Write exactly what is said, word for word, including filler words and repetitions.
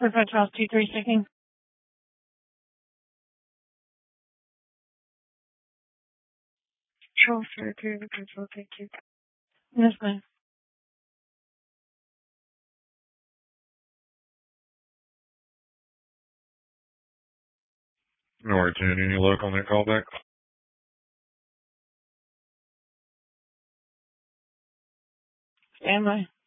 Riverfront House two three speaking. Control for period control, thank you. Yes, ma'am. No worries, Andy. Any luck on that callback? Stand by.